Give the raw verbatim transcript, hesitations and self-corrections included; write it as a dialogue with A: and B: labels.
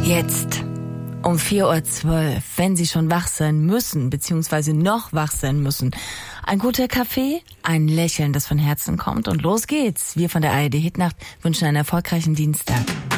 A: Jetzt um vier Uhr zwölf, wenn Sie schon wach sein müssen, beziehungsweise noch wach sein müssen. Ein guter Kaffee, ein Lächeln, das von Herzen kommt und los geht's. Wir von der A R D Hitnacht wünschen einen erfolgreichen Dienstag.